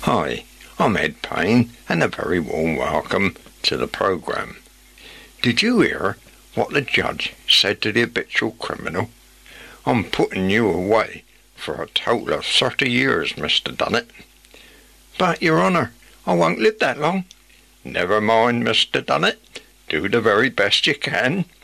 Hi, I'm Ed Payne, and a very warm welcome to the programme. Did you hear what the judge said to the habitual criminal? I'm putting you away for a total of 30 years, Mr. Dunnett. But, Your Honour, I won't live that long. Never mind, Mr. Dunnett. Do the very best you can.